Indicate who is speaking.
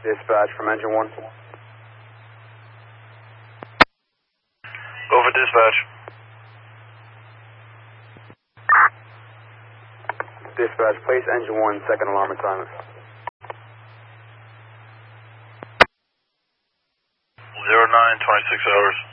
Speaker 1: Dispatch from engine 1.
Speaker 2: Over dispatch.
Speaker 1: Dispatch, place engine 1, second alarm assignment.
Speaker 2: 09, 26 hours.